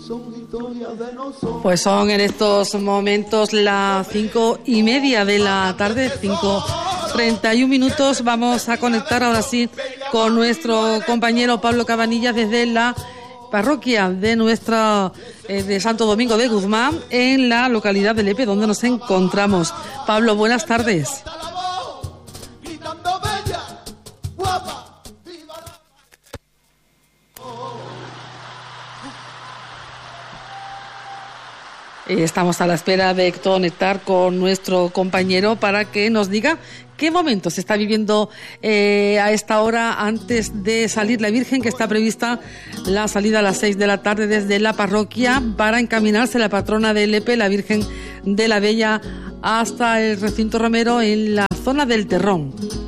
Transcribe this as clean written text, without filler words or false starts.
Pues son en estos momentos las 5:30 de la tarde, 5:31. Vamos a conectar ahora sí con nuestro compañero Pablo Cabanillas desde la parroquia de de Santo Domingo de Guzmán, en la localidad de Lepe, donde nos encontramos. Pablo, buenas tardes. Estamos a la espera de conectar con nuestro compañero para que nos diga qué momento se está viviendo a esta hora antes de salir la Virgen, que está prevista la salida a las 6 de la tarde desde la parroquia para encaminarse la patrona de Lepe, la Virgen de la Bella, hasta el recinto romero en la zona del Terrón.